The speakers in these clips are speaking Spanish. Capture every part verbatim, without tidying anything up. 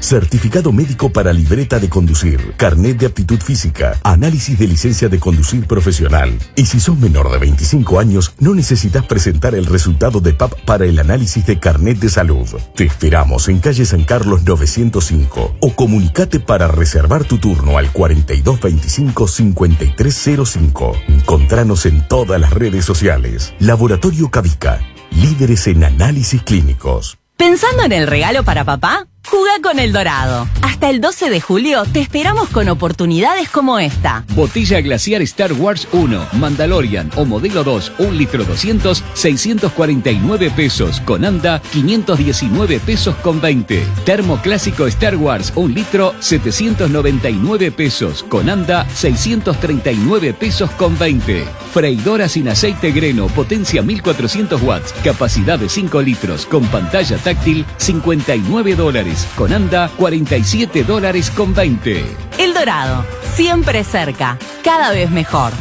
certificado médico para libreta de conducir, carnet de aptitud física, análisis de licencia de conducir profesional. Y si sos menor de veinticinco años, no necesitas presentar el resultado de P A P para el análisis de carnet de salud. Te esperamos en calle San Carlos novecientos cinco o comunicate para reservar tu turno al cuarenta y dos veinticinco cincuenta y tres cero cinco. Encontranos en todas las redes sociales. Laboratorio Cavica, líderes en análisis clínicos. ¿Pensando en el regalo para papá? Jugá con El Dorado. Hasta el doce de julio te esperamos con oportunidades como esta. Botella glaciar Star Wars uno, Mandalorian o modelo dos, un litro doscientos, seiscientos cuarenta y nueve pesos. Con anda, quinientos diecinueve pesos con veinte. Termo clásico Star Wars, un litro, setecientos noventa y nueve pesos. Con anda, seiscientos treinta y nueve pesos con veinte. Freidora sin aceite Greno, potencia mil cuatrocientos watts, capacidad de cinco litros, con pantalla táctil, cincuenta y nueve dólares. Con anda, cuarenta y siete dólares con veinte. El Dorado, siempre cerca, cada vez mejor.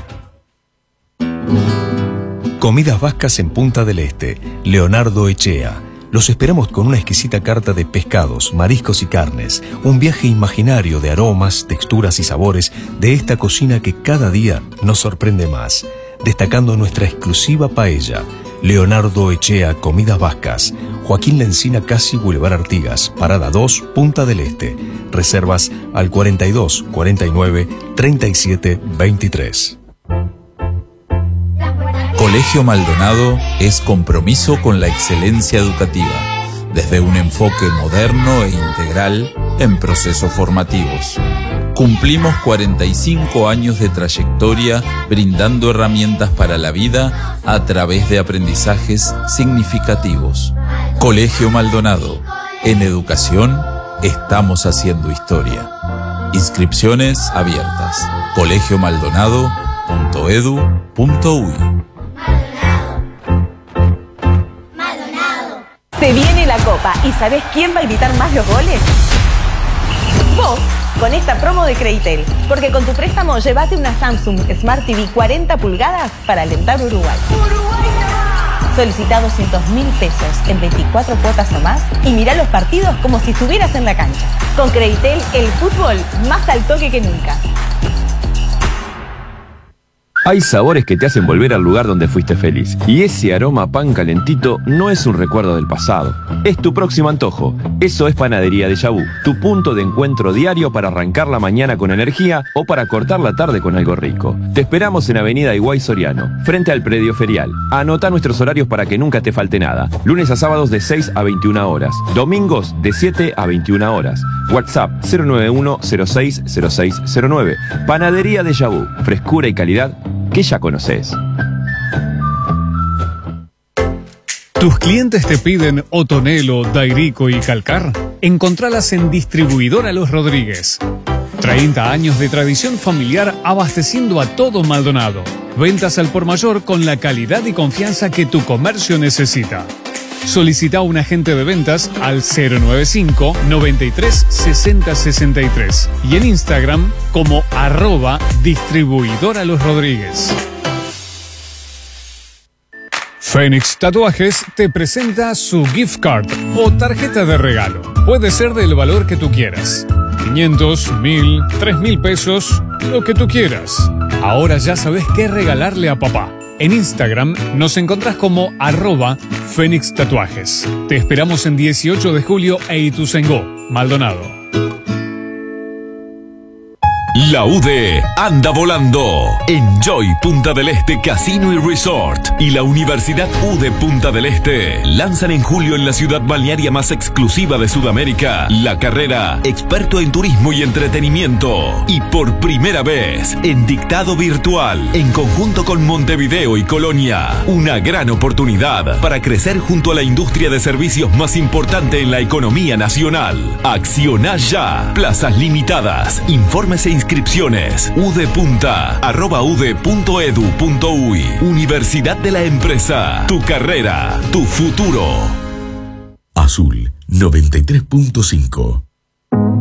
Comidas Vascas en Punta del Este, Leonardo Echea. Los esperamos con una exquisita carta de pescados, mariscos y carnes. Un viaje imaginario de aromas, texturas y sabores de esta cocina que cada día nos sorprende más. Destacando nuestra exclusiva paella. Leonardo Echea, Comidas Vascas. Joaquín Lencina Casi, Boulevard Artigas, Parada dos, Punta del Este. Reservas al cuarenta y dos, cuarenta y nueve, treinta y siete, veintitrés. Colegio Maldonado es compromiso con la excelencia educativa, desde un enfoque moderno e integral en procesos formativos. Cumplimos cuarenta y cinco años de trayectoria brindando herramientas para la vida a través de aprendizajes significativos. Colegio Maldonado. En educación estamos haciendo historia. Inscripciones abiertas. colegio maldonado punto edu punto uy. Se viene la Copa y ¿sabés quién va a gritar más los goles? Vos, con esta promo de Creditel, porque con tu préstamo llévate una Samsung Smart T V cuarenta pulgadas para alentar Uruguay. Solicita doscientos mil pesos en veinticuatro cuotas o más y mirá los partidos como si estuvieras en la cancha. Con Creditel, el fútbol más al toque que nunca. Hay sabores que te hacen volver al lugar donde fuiste feliz. Y ese aroma a pan calentito no es un recuerdo del pasado. Es tu próximo antojo. Eso es Panadería Déjà Vu, tu punto de encuentro diario para arrancar la mañana con energía o para cortar la tarde con algo rico. Te esperamos en Avenida Higuay Soriano, frente al predio ferial. Anota nuestros horarios para que nunca te falte nada. Lunes a sábados de seis a veintiuna horas. Domingos de siete a veintiuna horas. WhatsApp cero nueve uno cero seis cero seis cero nueve. Panadería Déjà Vu, frescura y calidad que ya conoces. ¿Tus clientes te piden Otonelo, Dairico y Calcar? Encontralas en Distribuidora Los Rodríguez. treinta años de tradición familiar abasteciendo a todo Maldonado. Ventas al por mayor con la calidad y confianza que tu comercio necesita. Solicita un agente de ventas al cero nueve cinco, noventa y tres, sesenta, sesenta y tres y en Instagram como arroba Distribuidora Los Rodríguez. Fénix Tatuajes te presenta su gift card o tarjeta de regalo. Puede ser del valor que tú quieras. quinientos, mil, tres mil pesos, lo que tú quieras. Ahora ya sabes qué regalarle a papá. En Instagram nos encontrás como arroba Fénix Tatuajes. Te esperamos en dieciocho de julio e Ituzaingó, Maldonado. La U D E anda volando. Enjoy Punta del Este Casino y Resort y la Universidad U D E Punta del Este lanzan en julio en la ciudad balnearia más exclusiva de Sudamérica la carrera Experto en Turismo y Entretenimiento. Y por primera vez en dictado virtual en conjunto con Montevideo y Colonia. Una gran oportunidad para crecer junto a la industria de servicios más importante en la economía nacional. Acciona ya. Plazas limitadas. Informes e inscripciones udepunta arroba ude punto edu punto uy. Universidad de la Empresa. Tu carrera, tu futuro. Azul noventa y tres punto cinco.